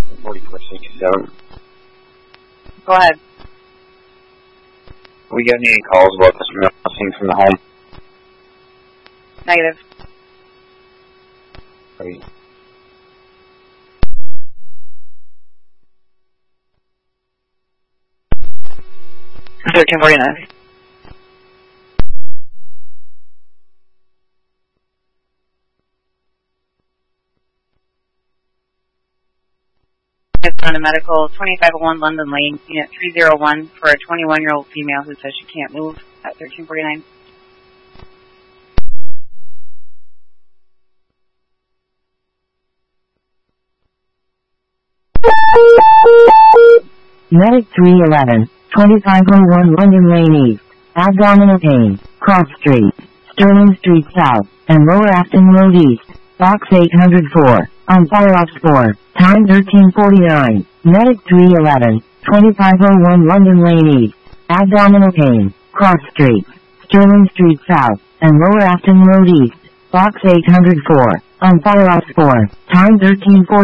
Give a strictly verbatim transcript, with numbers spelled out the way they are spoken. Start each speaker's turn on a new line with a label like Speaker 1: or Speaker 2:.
Speaker 1: forty-four sixty-seven.
Speaker 2: Go ahead.
Speaker 1: We got any calls about this missing from the home?
Speaker 2: Negative.
Speaker 1: Great.
Speaker 2: thirteen forty-nine. It's on a medical, twenty-five oh one London Lane, unit three oh one, for a twenty-one-year-old female who says she can't move at thirteen forty-nine.
Speaker 3: Medic three eleven, twenty-five oh one London Lane East, abdominal pain, Cross Street, Sterling Street South, and Lower Afton Road East, box eight oh four, on fire ops four, time thirteen forty-nine, Medic three eleven, twenty-five oh one London Lane East, abdominal pain, Cross Street, Sterling Street South, and Lower Afton Road East, box eight oh four, on fire ops four, time thirteen forty-nine.